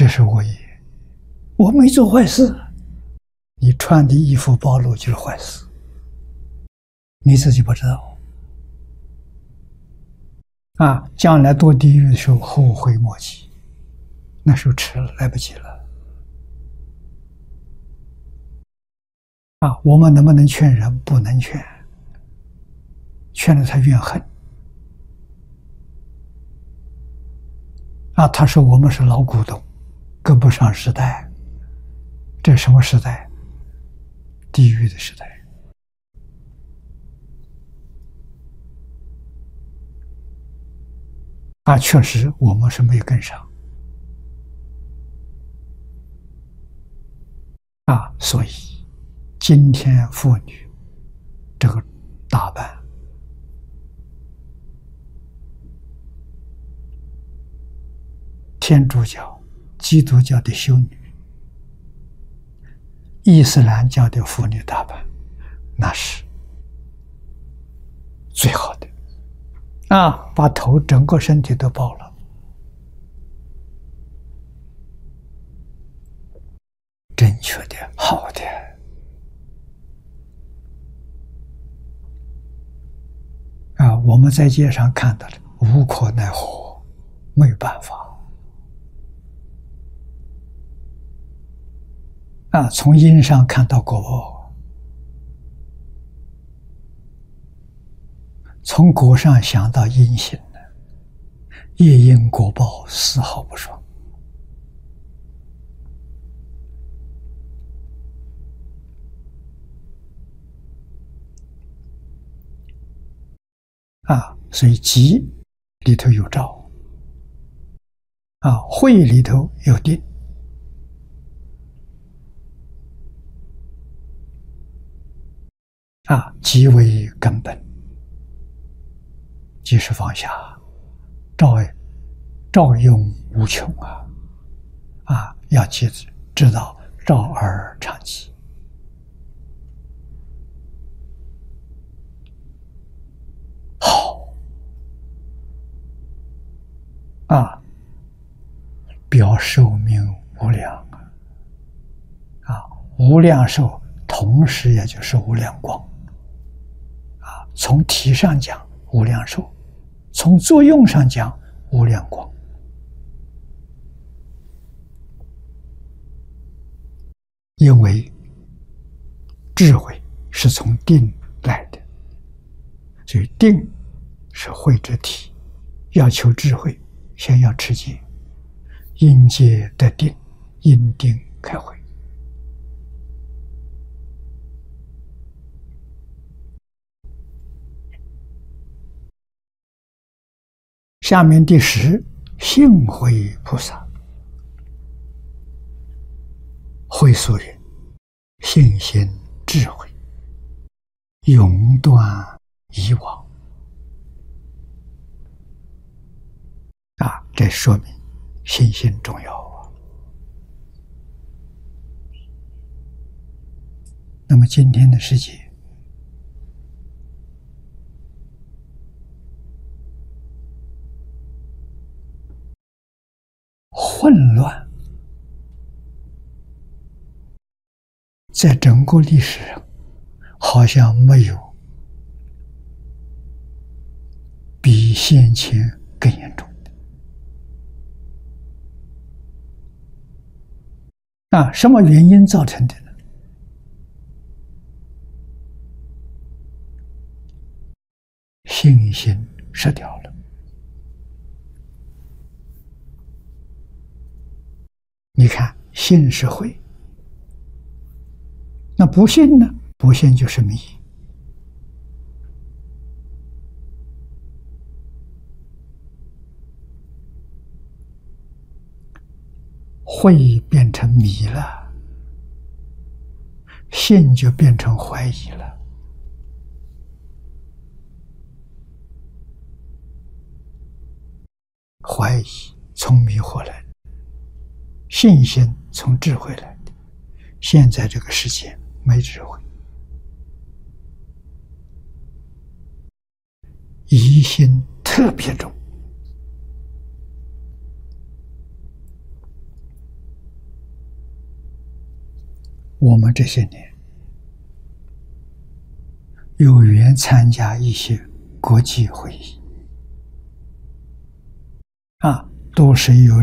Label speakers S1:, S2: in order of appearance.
S1: 这是恶业，我没做坏事，你穿的衣服暴露就是坏事，你自己不知道啊！将来堕地狱的时候后悔莫及，那时候迟了，来不及了啊！我们能不能劝人？不能劝，劝了他怨恨啊！他说我们是老古董，跟不上时代，这什么时代？地狱的时代。啊，确实我们是没跟上啊，所以今天妇女这个打扮，天主教、基督教的修女、伊斯兰教的妇女打扮，那是最好的啊，把头整个身体都包了，正确的、好的啊！我们在街上看到的，无可奈何，没有办法啊！从因上看到果报，从果上想到因行的，业因果报丝毫不爽啊！所以集里头有照啊，会里头有定啊，即为根本，即是放下，照用无穷啊！要记住，知道照而常记。好啊，表寿命无量啊！无量寿同时也就是无量光啊！从体上讲无量寿，从作用上讲无量光。因为智慧是从定来的，所以定是慧之体。要求智慧，先要持戒，因戒得定，因定开慧。下面第10，信慧菩萨。慧素人，信心智慧，永断以往啊！这说明信心重要啊。那么今天的世界混乱，在整个历史上好像没有比先前更严重的啊！什么原因造成的呢？信心失掉了。你看，信是慧，那不信呢？不信就是迷。慧变成迷了，信就变成怀疑了。怀疑从迷惑来的，信心从智慧来的。现在这个世界没智慧，疑心特别重我们这些年有缘参加一些国际会议，都是由